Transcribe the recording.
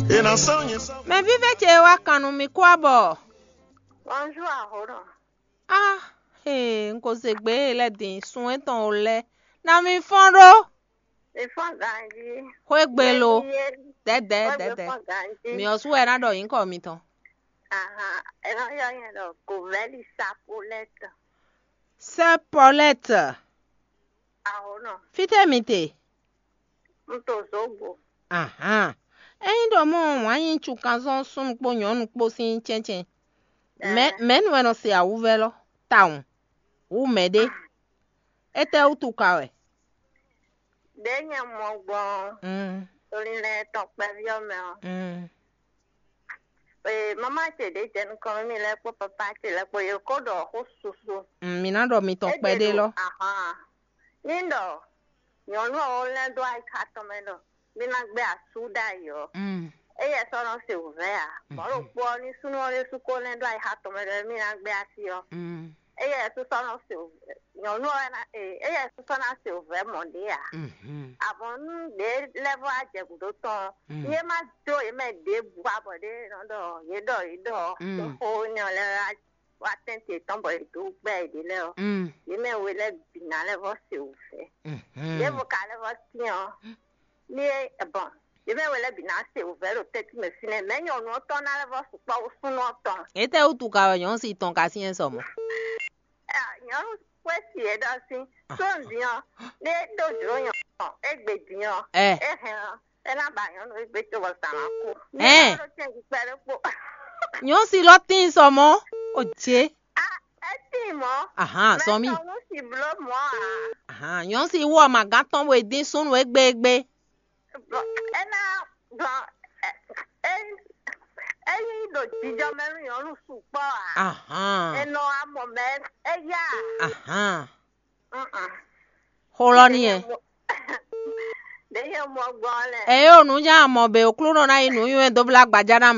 Mais vive che wa kanu mi kwabo. Bonjour ahoro. Ah, nko se gbe le din sun etan ole. Na mi fonro. Ifon ganji. Kwe gbe lo. Dede. Ifon ganji. Mi osu e na do yin ko mi ton. Aha, eno yo yen do koveli sapolette. C'est Paulette. Ahoro. Fite mi te. Mto zobo. Aha. Eyin do mo wa yin chukan zon sun po yon po sin chen. Men weno se a uvelo. Taun. U mede. Ete utuka we. Denye mo Orile tokpe vyo me. Mama che de jen ko mi le po papa che le po yo ko do ho susu. Mi na do mi tokpe de lo. Aha. Nindo. Yon lo ole do ai kato me do. Mi na gbe asuda yo. Eye so no se uvea. Boro po ni sunu ole su ko le do ai hato me do mi na gbe asio. Eye so no se yon lo na eye so na se uve mondia. Abon de level aje gudo ton. Ye ma do ye me de bu abode no do ye do. Ho nyo le wa tente ton boy do gbe de le o. Ye me we le bina le vo se uve. Ye vo ka le vo tian. Ni bon. Ye me we le bina se uve lo te me fine me nyo no ton na le vo su pa o su no ton. Ete utuka yon si ton ka sien somo. Yon kwesi edosin. So nzion. Le do juro yon. Egbe diyan. Ena ba yon egbe to wa sanako. Ni ro chen ki pere po. Yon si lo tin somo. Oje. Eti mo. Aha, so mi. Me so si blo mo. Aha, yon si wo magaton we din sun we egbe. Ena bon Eyi do jijo merin yon lu su po. Aha. Eno amo me eya. Aha. Holo ni e. Deye mo gbon le. E yo nu ja mo be okluro na inu yun e dobla gbajara